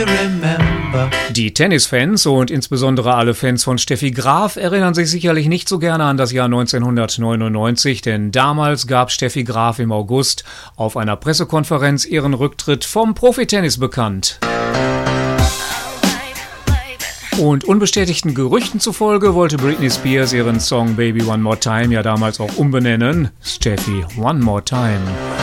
Die Tennisfans und insbesondere alle Fans von Steffi Graf erinnern sich sicherlich nicht so gerne an das Jahr 1999, denn damals gab Steffi Graf im August auf einer Pressekonferenz ihren Rücktritt vom Profitennis bekannt. Und unbestätigten Gerüchten zufolge wollte Britney Spears ihren Song Baby One More Time ja damals auch umbenennen. Steffi One More Time.